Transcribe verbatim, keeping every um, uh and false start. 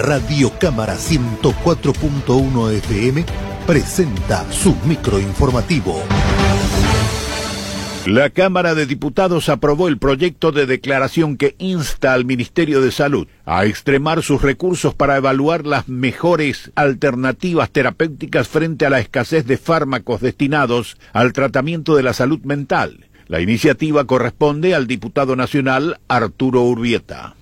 Radio Cámara ciento cuatro punto uno F M presenta su microinformativo. La Cámara de Diputados aprobó el proyecto de declaración que insta al Ministerio de Salud a extremar sus recursos para evaluar las mejores alternativas terapéuticas frente a la escasez de fármacos destinados al tratamiento de la salud mental. La iniciativa corresponde al diputado nacional Arturo Urbieta.